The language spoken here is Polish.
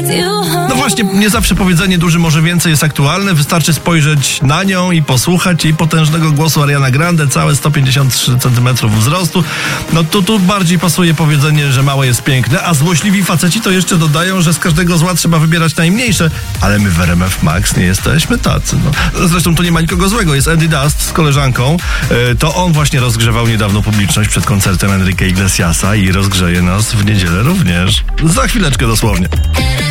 No właśnie, nie zawsze powiedzenie duży może więcej jest aktualne. Wystarczy spojrzeć na nią i posłuchać jej potężnego głosu. Ariana Grande, całe 153 cm wzrostu. No tu bardziej pasuje powiedzenie, że małe jest piękne, a złośliwi faceci to jeszcze dodają, że z każdego zła trzeba wybierać najmniejsze. Ale my w RMF Max nie jesteśmy tacy. No. Zresztą tu nie ma nikogo złego. Jest Andy Dust z koleżanką. To on właśnie rozgrzewał niedawno publiczność przed koncertem Enrique Iglesiasa i rozgrzeje nas w niedzielę również. Za chwileczkę dosłownie.